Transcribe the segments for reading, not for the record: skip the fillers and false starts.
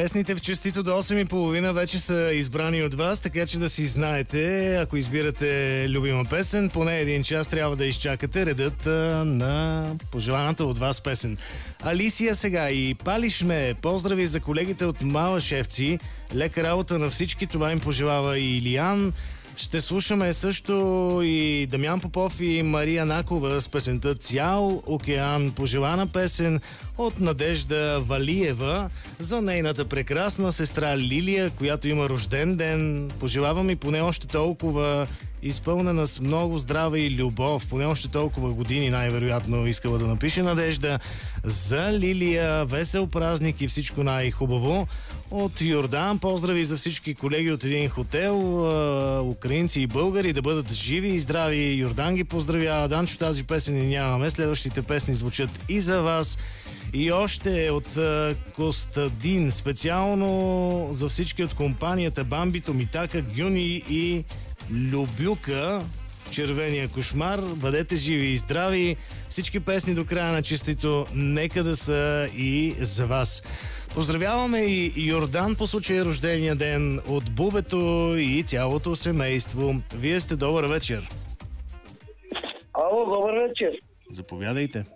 Песните в честито до 8:30 вече са избрани от вас, така че да си знаете, ако избирате любима песен, поне един час трябва да изчакате редът на пожеланата от вас песен. Алисия сега и Палишме. Поздрави за колегите от Малашевци. Лека работа на всички, това им пожелава и Илиян. Ще слушаме също и Дамян Попов и Мария Накова с песента "Цял океан", пожелана песен от Надежда Валиева за нейната прекрасна сестра Лилия, която има рожден ден. Пожелавам и поне още толкова, изпълнена с много здраве и любов. Поне още толкова години най-вероятно искала да напише Надежда. За Лилия весел празник и всичко най-хубаво. От Йордан поздрави за всички колеги от един хотел, украинци и българи, да бъдат живи и здрави. Йордан ги поздравява. Данчо, тази песен ни нямаме. Следващите песни звучат и за вас. И още от Костадин, специално за всички от компанията Бамбито, Митака, Гюни и Любюка, Червения кошмар. Бъдете живи и здрави. Всички песни до края на честито нека да са и за вас. Поздравяваме и Йордан по случая рождения ден от бубето и цялото семейство. Вие сте добър вечер. Ало, добър вечер. Заповядайте.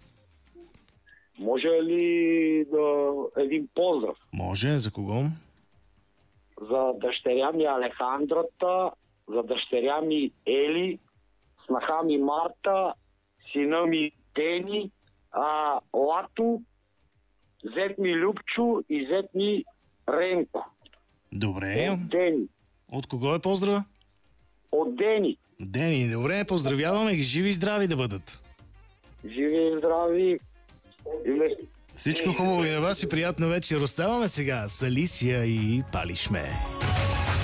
Може ли един поздрав? Може, за кого? За дъщеря ми Алехандрата, за дъщеря ми Ели, снаха ми Марта, сина ми Дени, Лато, зет ми Любчо и зет ми Ренко. Добре. От Дени. От кого е поздрава? От Дени. Дени, добре, поздравяваме ги, живи и здрави да бъдат. Живи и здрави. Всичко хубаво и на вас и приятна вечер. Оставаме сега с Алисия и Палишме.